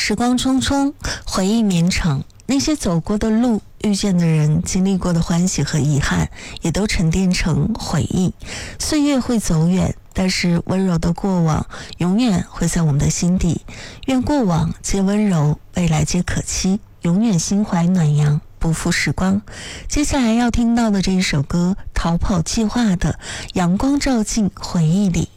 时光匆匆，回忆绵长，那些走过的路，遇见的人，经历过的欢喜和遗憾，也都沉淀成回忆。岁月会走远，但是温柔的过往永远会在我们的心底。愿过往皆温柔，未来皆可期，永远心怀暖阳，不负时光。接下来要听到的这一首歌，逃跑计划的《阳光照进回忆里》。